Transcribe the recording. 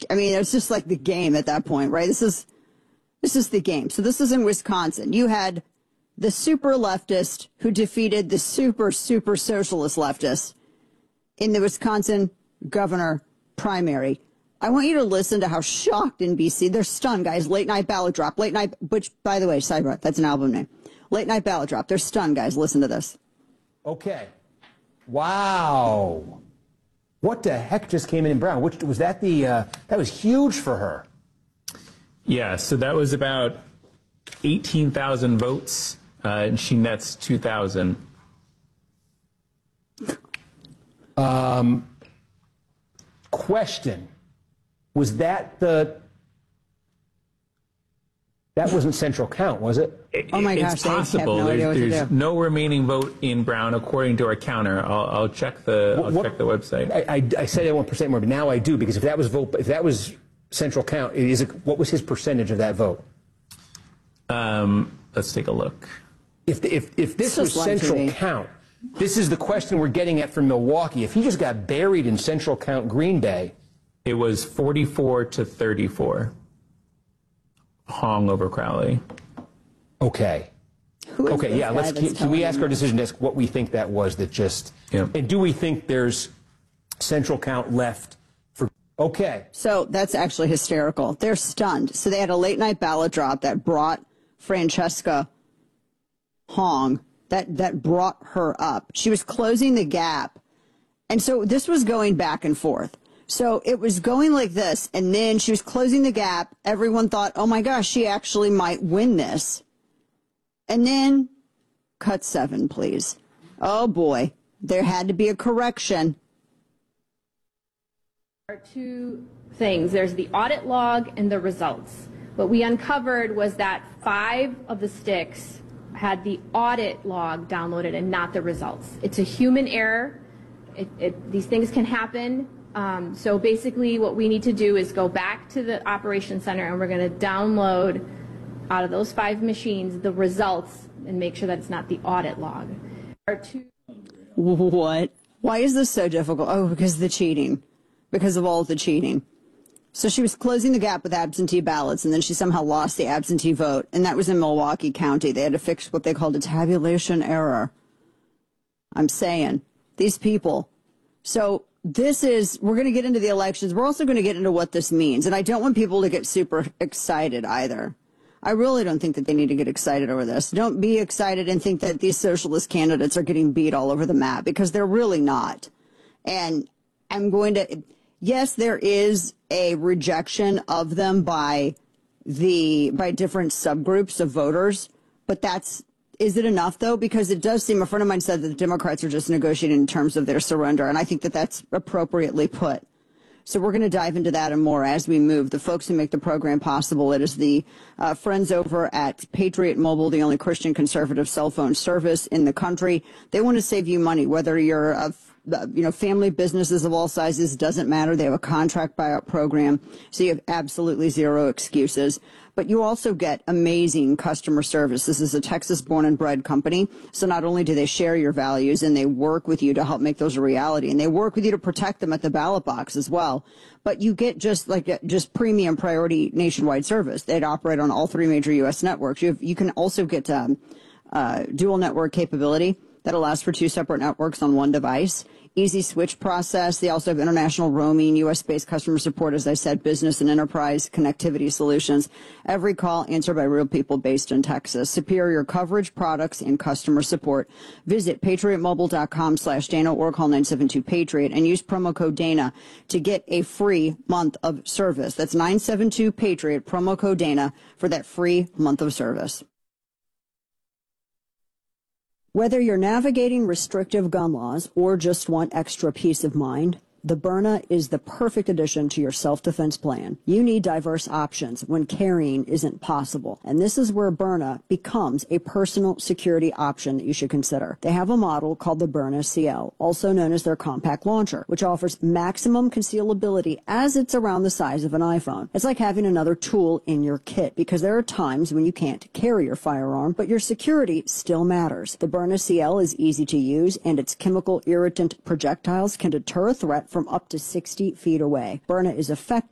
I mean, it's just like the game at that point, right? This is the game. So this is in Wisconsin. You had the super leftist who defeated the super socialist leftist in the Wisconsin governor primary. I want you to listen to how shocked NBC, they're stunned, guys. Late Night Ballot Drop, Late Night, which, by the way, sidebar, that's an album name. Late Night Ballot Drop. They're stunned, guys. Listen to this. Okay. Wow. What the heck just came in Brown? Which was that that was huge for her. Yeah, so that was about 18,000 votes, and she nets 2,000. Question. Was that that wasn't central count, was it? Oh my gosh, it's possible. There's no remaining vote in Brown according to our counter. I'll check the website. I said I want percent more, but now I do, because if that was central count, what was his percentage of that vote? Let's take a look. If this was central count, this is the question we're getting at from Milwaukee. If he just got buried in central count Green Bay, it was 44 to 34. Hong over Crowley. Okay. Okay, yeah, can we ask our decision desk what we think that was that just, and do we think there's central count left for, okay. So that's actually hysterical. They're stunned. So they had a late night ballot drop that brought Francesca Hong, that brought her up. She was closing the gap. And so this was going back and forth. So it was going like this, and then she was closing the gap. Everyone thought, oh my gosh, she actually might win this. And then, cut 7, please. Oh boy, there had to be a correction. There are two things. There's the audit log and the results. What we uncovered was that 5 of the sticks had the audit log downloaded and not the results. It's a human error. These things can happen. So basically what we need to do is go back to the operations center, and we're going to download out of those 5 machines the results and make sure that it's not the audit log. What? Why is this so difficult? Oh, because of the cheating. Because of all the cheating. So she was closing the gap with absentee ballots, and then she somehow lost the absentee vote, and that was in Milwaukee County. They had to fix what they called a tabulation error. I'm saying, these people. So we're going to get into the elections. We're also going to get into what this means. And I don't want people to get super excited either. I really don't think that they need to get excited over this. Don't be excited and think that these socialist candidates are getting beat all over the map, because they're really not. And yes, there is a rejection of them by different subgroups of voters, but is it enough, though? Because it does seem, a friend of mine said that the Democrats are just negotiating in terms of their surrender, and I think that that's appropriately put. So we're going to dive into that and more as we move. The folks who make the program possible, it is the friends over at Patriot Mobile, the only Christian conservative cell phone service in the country. They want to save you money, whether you're family businesses of all sizes, doesn't matter. They have a contract buyout program, so you have absolutely zero excuses. But you also get amazing customer service. This is a Texas born and bred company. So not only do they share your values, and they work with you to help make those a reality, and they work with you to protect them at the ballot box as well, but you get just premium priority nationwide service. They'd operate on all 3 major U.S. networks. You can also get dual network capability that allows for 2 separate networks on 1 device. Easy switch process. They also have international roaming, U.S.-based customer support, as I said, business and enterprise connectivity solutions. Every call answered by real people based in Texas. Superior coverage, products, and customer support. Visit patriotmobile.com/Dana or call 972-PATRIOT and use promo code Dana to get a free month of service. That's 972-PATRIOT, promo code Dana for that free month of service. Whether you're navigating restrictive gun laws or just want extra peace of mind, the Byrna is the perfect addition to your self-defense plan. You need diverse options when carrying isn't possible, and this is where Byrna becomes a personal security option that you should consider. They have a model called the Byrna CL, also known as their compact launcher, which offers maximum concealability as it's around the size of an iPhone. It's like having another tool in your kit, because there are times when you can't carry your firearm, but your security still matters. The Byrna CL is easy to use, and its chemical irritant projectiles can deter a threat from up to 60 feet away. Byrna is effective